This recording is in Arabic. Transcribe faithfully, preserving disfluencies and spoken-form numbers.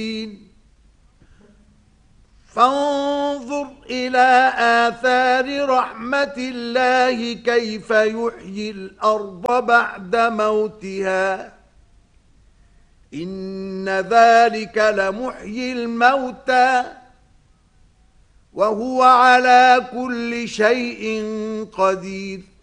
فانظر إلى آثار رحمة الله كيف يحيي الأرض بعد موتها إن ذلك لمحيي الموتى وهو على كل شيء قدير